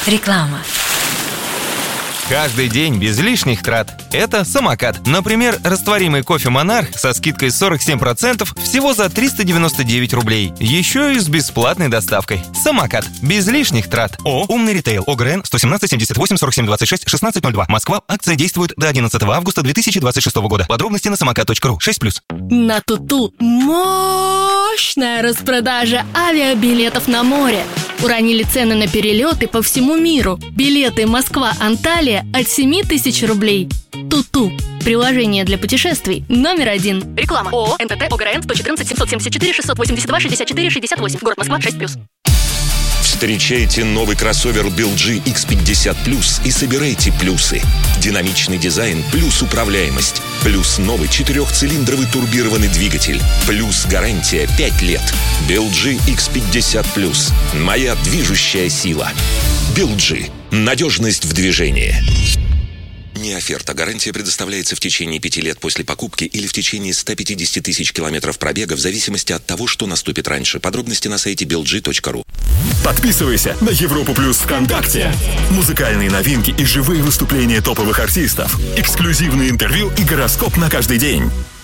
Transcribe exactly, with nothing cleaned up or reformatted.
Реклама. Каждый день без лишних трат. Это самокат. Например, растворимый кофе «Монарх» со скидкой сорок семь процентов всего за триста девяносто девять рублей. Еще и с бесплатной доставкой. Самокат. Без лишних трат. О, Умный ритейл. ОГРН сто семнадцать семьдесят восемь сорок семь двадцать шесть шестнадцать ноль два. Москва. Акция действует до одиннадцатого августа две тысячи двадцать шестого года. Подробности на самокат точка ру. шесть плюс. На Туту мощная распродажа авиабилетов на море. Уронили цены на перелеты по всему миру. Билеты Москва-Анталия от семь тысяч рублей. Туту. Приложение для путешествий номер один. Реклама. ООО эн тэ тэ ОГРН сто четырнадцать семьсот семьдесят четыре шестьсот восемьдесят два шестьдесят четыре шестьдесят восемь. Город Москва, шесть плюс. Встречайте новый кроссовер би эл джи икс пятьдесят плюс и собирайте плюсы. Динамичный дизайн плюс управляемость. Плюс новый четырехцилиндровый турбированный двигатель. Плюс гарантия пять лет. би эл джи икс пятьдесят плюс. Моя движущая сила. би эл джи. Надежность в движении. Не оферта. Гарантия предоставляется в течение пяти лет после покупки или в течение ста пятидесяти тысяч километров пробега в зависимости от того, что наступит раньше. Подробности на сайте би эл джи точка ру. Подписывайся на Европу Плюс ВКонтакте. Музыкальные новинки и живые выступления топовых артистов. Эксклюзивные интервью и гороскоп на каждый день.